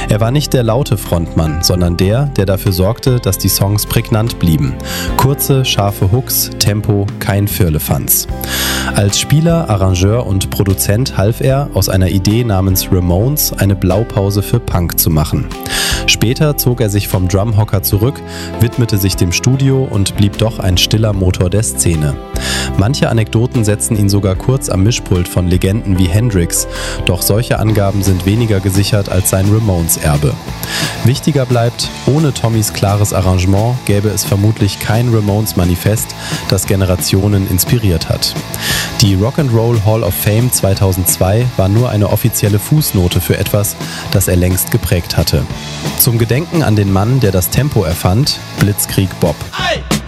Er war nicht der laute Frontmann, sondern der dafür sorgte, dass die Songs prägnant blieben. Kurze, scharfe Hooks, Tempo, kein Firlefanz. Als Spieler, Arrangeur und Produzent half er, aus einer Idee namens Ramones eine Blaupause für Punk zu machen. Später zog er sich vom Drumhocker zurück, widmete sich dem Studio und blieb doch ein stiller Motor der Szene. Manche Anekdoten setzen ihn sogar kurz am Mischpult von Legenden wie Hendrix, doch solche Angaben sind weniger gesichert als sein Ramones-Erbe. Wichtiger bleibt, ohne Tommys klares Arrangement gäbe es vermutlich kein Ramones-Manifest, das Generationen inspiriert hat. Die Rock'n'Roll Hall of Fame 2002 war nur eine offizielle Fußnote für etwas, das er längst geprägt hatte. Zum Gedenken an den Mann, der das Tempo erfand, Blitzkrieg Bob. Hey!